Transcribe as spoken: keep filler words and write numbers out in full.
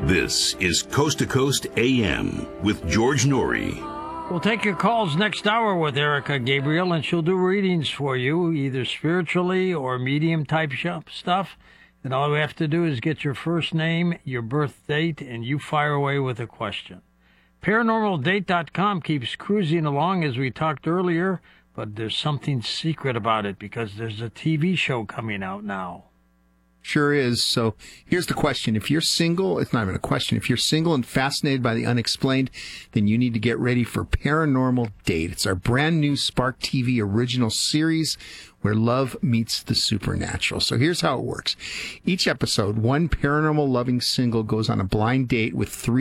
This is Coast to Coast A M with George Norrie. We'll take your calls next hour with Erica Gabriel, and she'll do readings for you, either spiritually or medium-type stuff. And all we have to do is get your first name, your birth date, and you fire away with a question. paranormal date dot com keeps cruising along as we talked earlier, but there's something secret about it because there's a T V show coming out now. Sure is. So here's the question. If you're single, it's not even a question. If you're single and fascinated by the unexplained, then you need to get ready for Paranormal Date. It's our brand new Spark T V original series where love meets the supernatural. So here's how it works. Each episode, one paranormal loving single goes on a blind date with three